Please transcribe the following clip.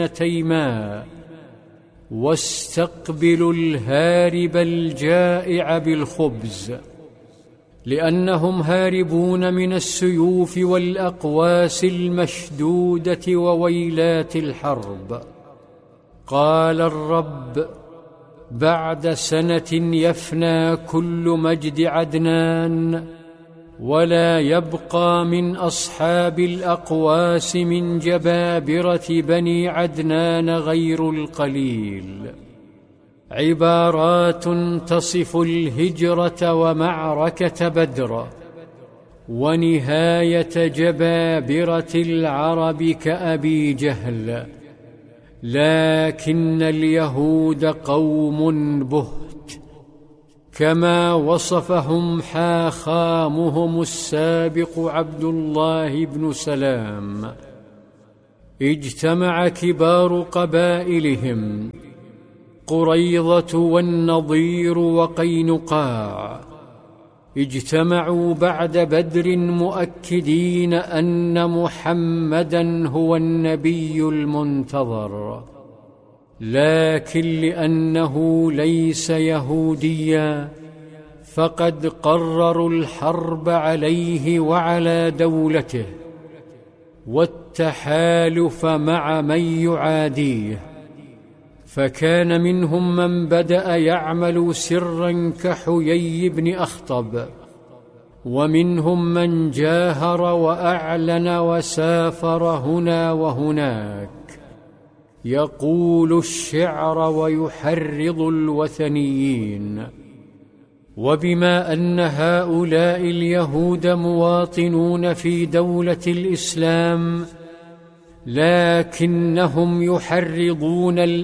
تيماء، واستقبلوا الهارب الجائع بالخبز، لأنهم هاربون من السيوف والأقواس المشدودة وويلات الحرب. قال الرب: بعد سنة يفنى كل مجد عدنان، ولا يبقى من أصحاب الأقواس من جبابرة بني عدنان غير القليل. عبارات تصف الهجرة ومعركة بدر ونهاية جبابرة العرب كأبي جهل. لكن اليهود قوم بهت، كما وصفهم حاخامهم السابق عبد الله بن سلام. اجتمع كبار قبائلهم قريظة والنضير وقينقاع، اجتمعوا بعد بدر مؤكدين أن محمدًا هو النبي المنتظر، لكن لأنه ليس يهوديا فقد قرروا الحرب عليه وعلى دولته والتحالف مع من يعاديه. فكان منهم من بدأ يعمل سرا كحيي بن أخطب، ومنهم من جاهر وأعلن وسافر هنا وهناك، يقول الشعر ويحرض الوثنيين. وبما أن هؤلاء اليهود مواطنون في دولة الإسلام، لكنهم يحرضون